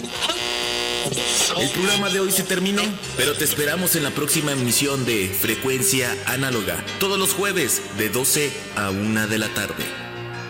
El programa de hoy se terminó, pero te esperamos en la próxima emisión de Frecuencia Análoga, todos los jueves de 12 a 1 de la tarde.